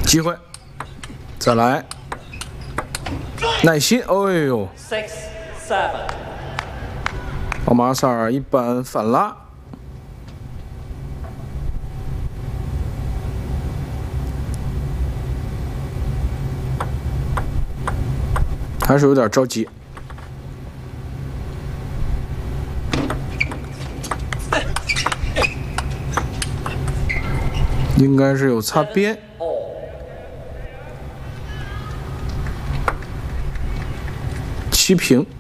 机会，再来，耐心。哎呦，奥马萨尔一板反拉。 还是有点着急，应该是有擦边。7平。